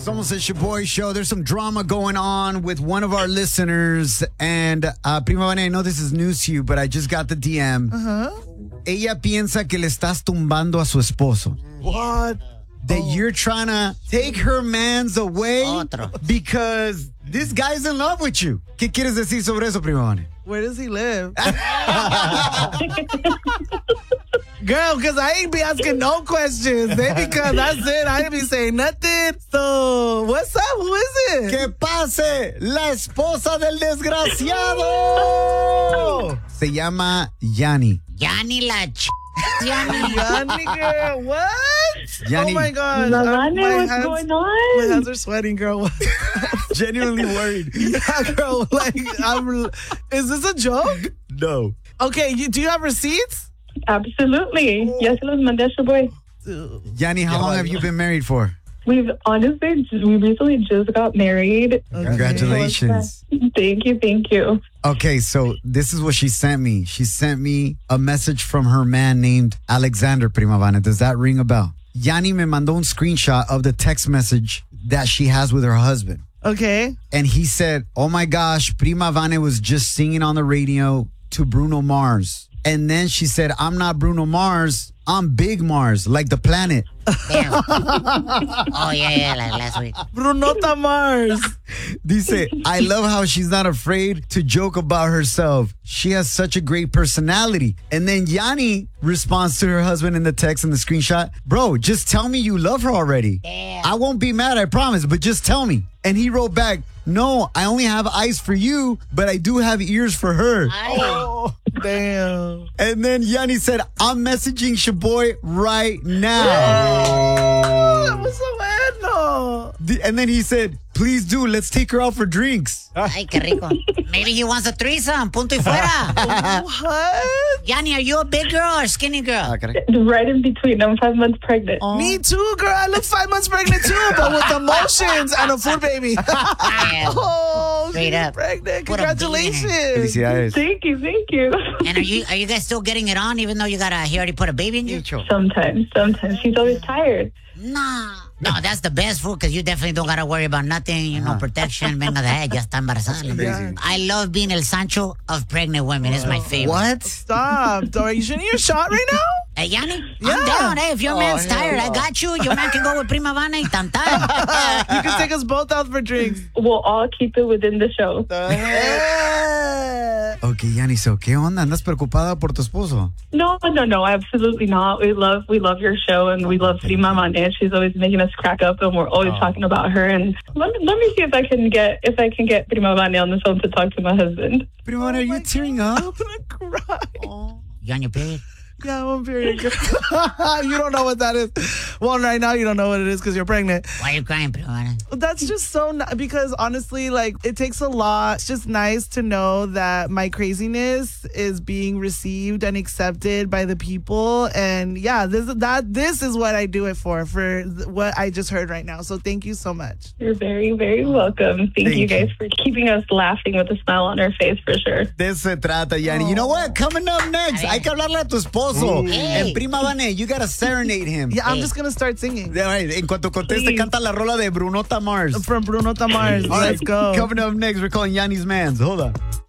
Somos el Shaboy Show. There's some drama going on with one of our listeners. And Prima Vane, I know this is news to you, but I just got the DM. Ella piensa que le estás tumbando a su esposo. What? That you're trying to take her mans away Otro. because this guy's in love with you. ¿Qué quieres decir sobre eso, Prima Vane? Where does he live? Girl, because I ain't be asking no questions. Maybe because that's it. I ain't be saying nothing. So, what's up? Who is it? ¡Que pase la esposa del desgraciado! Se llama Yani. Yani la Yani. Yanni, girl. What? Yanni. Oh, my God. Lavane, what's going on? My hands are sweating, girl. Genuinely worried. Yeah, girl. Like, is this a joke? No. Okay, do you have receipts? Absolutely. Yes, los mandé a Shaboy. Yani, how long have you been married for? We recently just got married. Congratulations. Thank you. Okay, so this is what she sent me. She sent me a message from her man named Alexander Primavana. Does that ring a bell? Yani me mandó un screenshot of the text message that she has with her husband. Okay. And he said, oh my gosh, Primavana was just singing on the radio to Bruno Mars. And then she said, I'm not Bruno Mars. I'm Big Mars, like the planet. Damn. Oh, yeah, like last week. Brunota Mars. Dice, I love how she's not afraid to joke about herself. She has such a great personality. And then Yani responds to her husband in the text and the screenshot, bro, just tell me you love her already. Damn. I won't be mad, I promise, but just tell me. And he wrote back, no, I only have eyes for you, but I do have ears for her. Oh, damn. And then Yani said, I'm messaging Shaboy right now. That was so bueno. And then he said, please do, let's take her out for drinks. Ay, qué rico. Maybe he wants a threesome. Punto y fuera. What? Yani, are you a big girl or skinny girl? Right in between. I'm 5 months pregnant. Me too, girl. I look 5 months pregnant too, but with emotions and a food baby. Damn. Oh, Straight she's up. pregnant. What a Congratulations. Felicidades. Thank you. And are you guys still getting it on even though he already put a baby in you? Sometimes. She's always tired. Nah. No, that's the best food because you definitely don't got to worry about nothing. You know, protection. Venga de ahí, ya está embarazada. I love being el Sancho of pregnant women. It's my favorite. What? Stop. Are you shooting your shot right now? Hey, Yanni, Yeah. I'm down. Hey, if your man's tired, I got you. Your man can go with Prima Vana y tan tan. You can take us both out for drinks. We'll all keep it within the show. Ok, Yani, so, ¿qué onda? ¿Andas preocupada por tu esposo? No, absolutely not. We love your show, and we love Prima Vane. She's always making us crack up, and we're always talking about her. And let me see if I can get Prima Vane on the phone to talk to my husband. Prima, are you tearing up? I'm gonna cry. You on your period? Yeah, I'm on period. You don't know what that is. Well, right now you don't know what it is because you're pregnant. Why are you crying, Prima Vana? That's just so because honestly, like, it takes a lot. It's just nice to know that my craziness is being received and accepted by the people. And yeah, this is what I do it for what I just heard right now. So thank you so much. You're very, very welcome. Thank you guys for keeping us laughing with a smile on our face, for sure. De eso se trata, Yani. You know what? Coming up next, hay que hablarle a tu esposo. Hey. En Prima Vane, you gotta serenade him. Yeah, I'm just gonna start singing. All right, en cuanto conteste, canta la rola de Brunota Mars. From Brunota Mars. All right, Let's go. Coming up next, we're calling Yanni's Mans. Hold on.